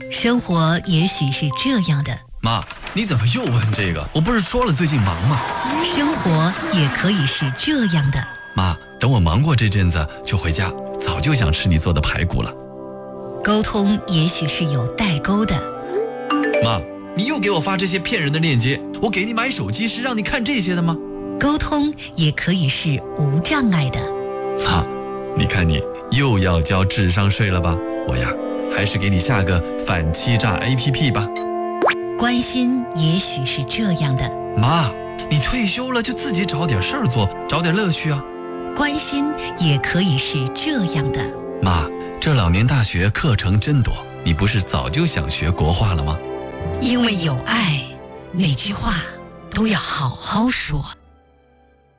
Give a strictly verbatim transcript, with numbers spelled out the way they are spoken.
生活也许是这样的。 妈，你怎么又问这个？我不是说了最近忙吗？ 生活也可以是这样的。 妈，等我忙过这阵子就回家，早就想吃你做的排骨了。 沟通也许是有代沟的。 妈，你又给我发这些骗人的链接，我给你买手机是让你看这些的吗？ 沟通也可以是无障碍的。 妈，你看你又要交智商税了吧？我呀，还是给你下个反欺诈 A P P 吧。 关心也许是这样的。 妈，你退休了就自己找点事儿做，找点乐趣啊。 关心也可以是这样的。 妈，这老年大学课程真多，你不是早就想学国画了吗？ 因为有爱，每句话都要好好说。